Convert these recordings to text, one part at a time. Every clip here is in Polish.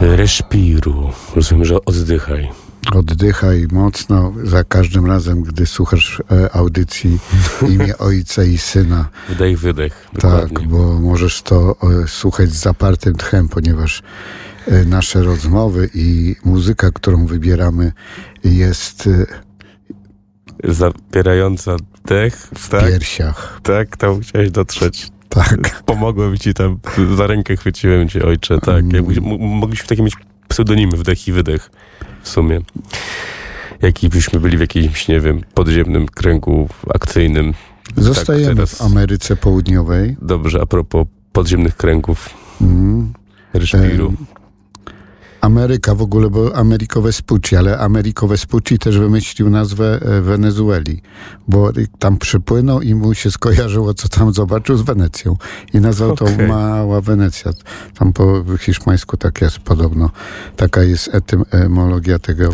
Respiru. Rozumiem, że oddychaj. Oddychaj mocno za każdym razem, gdy słuchasz audycji imię Ojca i Syna. Wdech, wydech. Dokładnie. Tak, bo możesz to słuchać z zapartym tchem, ponieważ nasze rozmowy i muzyka, którą wybieramy, jest zapierająca dech w piersiach. Tak, tam chciałeś dotrzeć. Tak. Pomogłem ci tam, za rękę chwyciłem cię, ojcze, tak. Mogliśmy takie mieć pseudonimy, wdech i wydech w sumie. Jakbyśmy byli w jakimś, nie wiem, podziemnym kręgu akcyjnym. Zostajemy tak, w Ameryce Południowej. Dobrze, a propos podziemnych kręgów. Respiru. Ameryka w ogóle, bo Americo Vespucci, ale Americo Vespucci też wymyślił nazwę Wenezueli, bo tam przypłynął i mu się skojarzyło, co tam zobaczył, z Wenecją. I nazwał to Mała Wenecja. Tam po hiszpańsku tak jest podobno. Taka jest etymologia tego.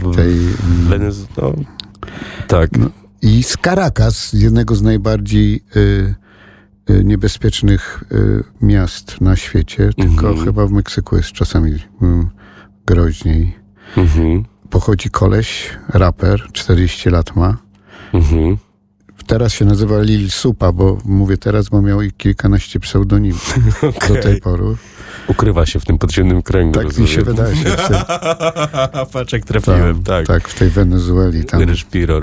Tak. No, i z Caracas, jednego z najbardziej niebezpiecznych miast na świecie, tylko chyba w Meksyku jest czasami groźniej. Pochodzi koleś, raper, 40 lat ma. Teraz się nazywa Lil Supa, bo mówię teraz, bo miał i kilkanaście pseudonimów do tej pory. Ukrywa się w tym podziemnym kręgu. Tak mi się wydaje. Patrz, jak trafiłem. Tak, w tej Wenezueli. Tam. Respiro.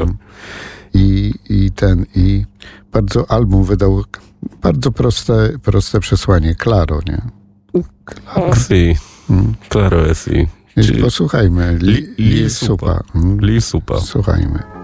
I bardzo album wydał bardzo proste przesłanie. Claro, nie? Claro es. Posłuchajmy. Lil Supa. Lil Supa. Słuchajmy.